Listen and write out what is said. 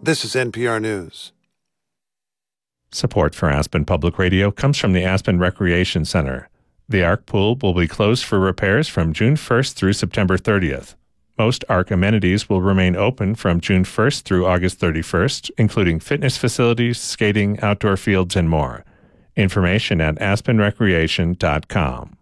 This is NPR News. Support for Aspen Public Radio comes from the Aspen Recreation Center. The Arc Pool will be closed for repairs from June 1st through September 30th. Most Arc amenities will remain open from June 1st through August 31st, including fitness facilities, skating, outdoor fields, and more. Information at aspenrecreation.com.